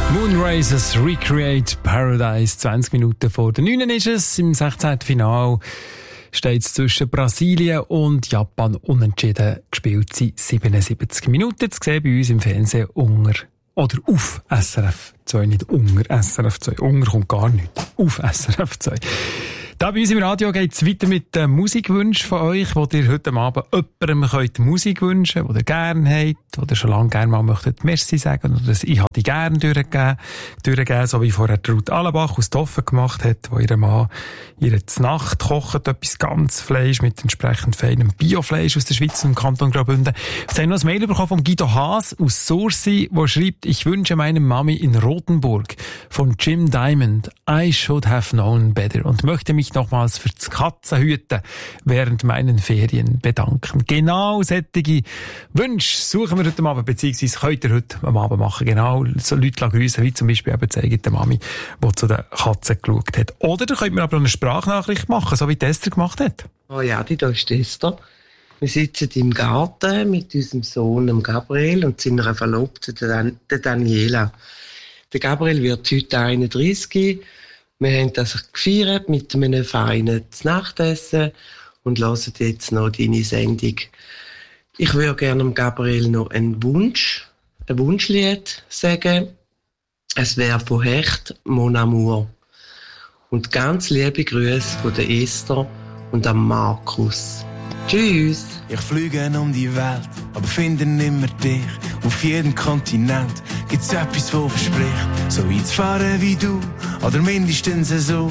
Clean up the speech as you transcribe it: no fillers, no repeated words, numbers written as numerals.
Moonraces Recreate Paradise. 20 Minuten vor der 9 ist es. Im 16. Final steht es zwischen Brasilien und Japan unentschieden. Gespielt sind 77 Minuten. Zu sehen bei uns im Fernsehen unter oder auf SRF 2, nicht unter SRF 2. Unter kommt gar nicht. Auf SRF 2. Da bei uns im Radio geht es weiter mit den Musikwünschen von euch, wo ihr heute Abend jemandem könnt Musik wünschen könnt, die ihr gerne habt, oder schon lange gerne mal möchtet Merci sagen, oder ich habe die gerne durchgegeben, so wie vorher Ruth Allenbach aus Toffen gemacht hat, wo ihr Mann ihre Znacht kocht, etwas Ganzfleisch mit entsprechend feinem Biofleisch aus der Schweiz und dem Kanton Graubünden. Jetzt haben wir noch ein Mail bekommen von Guido Haas aus Sursi, wo schreibt, ich wünsche meiner Mami in Rothenburg von Jim Diamond, I should have known better, und möchte mich nochmals für das Katzenhüten während meinen Ferien bedanken. Genau solche Wünsche suchen wir heute Abend, beziehungsweise könnt ihr heute am Abend machen. Genau so Leute grüßen, wie zum Beispiel eben die eigene Mami, die zu den Katzen geschaut hat. Oder ihr könnt mir aber auch eine Sprachnachricht machen, so wie die Esther gemacht hat. Oh ja, da ist die Esther. Wir sitzen im Garten mit unserem Sohn, dem Gabriel, und seiner Verlobten, der Daniela. Der Gabriel wird heute 31. Wir haben das gefeiert mit einem feinen Nachtessen und hören jetzt noch deine Sendung. Ich würde gerne dem Gabriel noch ein Wunschlied sagen. Es wäre von Hecht, Mon Amour. Und ganz liebe Grüße von der Esther und am Markus. Tschüss! Ich fliege um die Welt, aber finde nimmer dich. Auf jedem Kontinent gibt's etwas, wo verspricht, so weit zu fahren wie du, oder mindestens so.